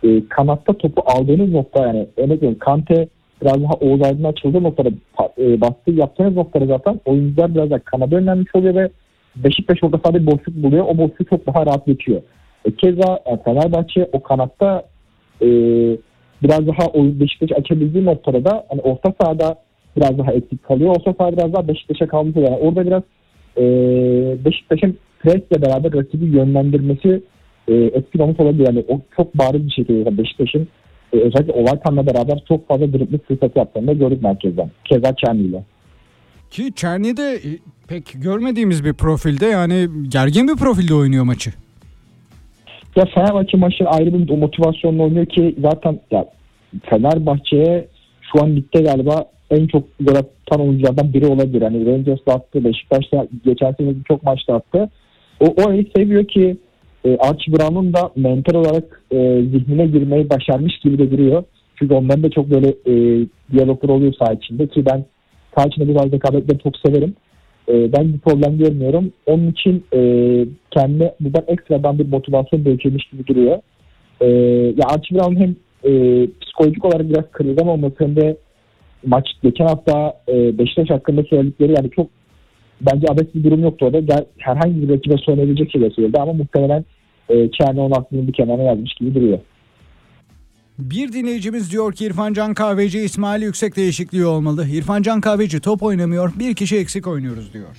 kanatta topu aldığınız nokta, yani örnek veriyorum Kante biraz daha Oğuz Aydın'a açıldığı noktada baskı yaptığınız noktada zaten oyuncular biraz daha kanada yönlenmiş oluyor ve Beşiktaş orada sadece boşluk buluyor. O boşluk çok daha rahat geçiyor. Keza Fenerbahçe o kanatta biraz daha Beşiktaş'ı açabildiği noktada da hani orta sahada biraz daha eksik kalıyor. Orta saha biraz daha Beşiktaş'a kalmış oluyor. Yani orada biraz Beşiktaş'ın presle beraber rakibi yönlendirmesi etkili olmuş olabilir. Yani o çok bariz bir şekilde Beşiktaş'ın özellikle Olaytan'la beraber çok fazla dribling fırsatı yaptığını da gördük merkezden. Keza Çerni ile. Ki Çerni de pek görmediğimiz bir profilde, yani gergin bir profilde oynuyor maçı. Ya Fenerbahçe maçı ayrı bir motivasyonla oynuyor ki zaten ya Fenerbahçe'ye şu an ligde galiba en çok gol atan oyunculardan biri olabilir. Yani Rangers'da attı, Beşiktaş'ta geçen sene çok maçta attı. O öyle seviyor ki Archie Brown'un da mental olarak zihnine girmeyi başarmış gibi de duruyor. Çünkü onların da çok böyle diyaloglar oluyor saha içinde ki ben saha içinde biraz rekabetleri çok severim. Ben bir problem görmüyorum. Onun için kendine buradan ekstradan bir motivasyon belirtilmiş gibi duruyor. Ya Archie Brown hem psikolojik olarak biraz kırılgan olması hem de maç geçen hafta Beşiktaş hakkında söyledikleri, yani çok bence abes bir durum yoktu orada. Herhangi bir rakibe söyleyebilecek şeyler söyledi ama muhtemelen Çerni onun aklını bir kenara yazmış gibi duruyor. Bir dinleyicimiz diyor ki İrfan Can Kahveci İsmail Yüksek değişikliği olmalı. İrfan Can Kahveci top oynamıyor, bir kişi eksik oynuyoruz diyor.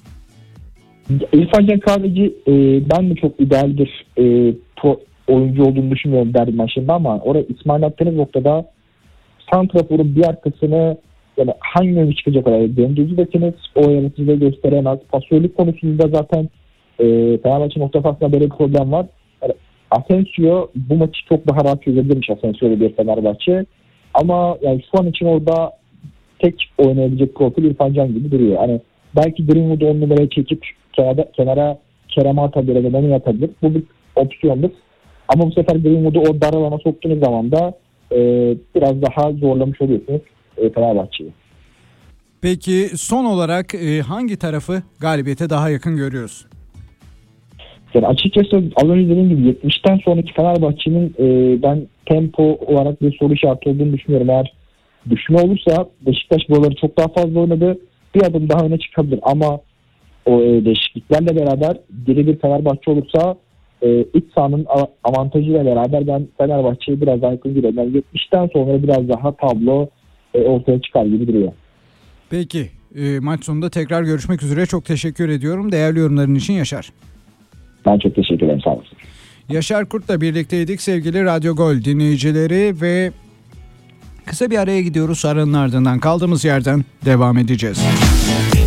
İrfan Can Kahveci ben de çok ideal bir oyuncu olduğunu düşünmüyorum derbi maçında ama orada İsmail attığınız noktada santraforun bir arkasını yani hangi yönü çıkacak kadar döndüğünüzü deseniz o yaratıcılığı gösteremez. Pasörlük konusunda zaten Fenerbahçe nokta sahasında böyle bir problem var. Yani Asensio bu maçı çok daha rahat çözebilirmiş, Asensio'lu bir Fenerbahçe. Ama yani şu an için orada tek oynayabilecek profil İrfan Can gibi duruyor. Hani belki Greenwood'u 10 numaraya çekip kenara Kerem'e atabilir ya da Nani'ye atabilir. Bu bir opsiyondur. Ama bu sefer Greenwood'u o dar alana soktuğunuz zaman da biraz daha zorlamış oluyorsunuz Fenerbahçe'yi. Peki son olarak hangi tarafı galibiyete daha yakın görüyorsun? Yani açıkçası az önce dediğim gibi 70'ten sonraki Fenerbahçe'nin ben tempo olarak bir soru işareti olduğunu düşünüyorum. Eğer düşme olursa Beşiktaş buraları çok daha fazla oynadı. Bir adım daha öne çıkabilir ama o değişikliklerle beraber diri bir Fenerbahçe olursa iç sahanın avantajıyla beraber ben Fenerbahçe'yi biraz daha yakın görüyorum. Yani 70'ten sonra biraz daha tablo ortaya çıkar gibi duruyor. Peki maç sonunda tekrar görüşmek üzere. Çok teşekkür ediyorum. Değerli yorumların için Yaşar. Ben çok teşekkür ederim. Sağ olasın. Yaşar Kurt'la birlikteydik sevgili Radyo Gol dinleyicileri ve kısa bir araya gidiyoruz. Aranın ardından kaldığımız yerden devam edeceğiz.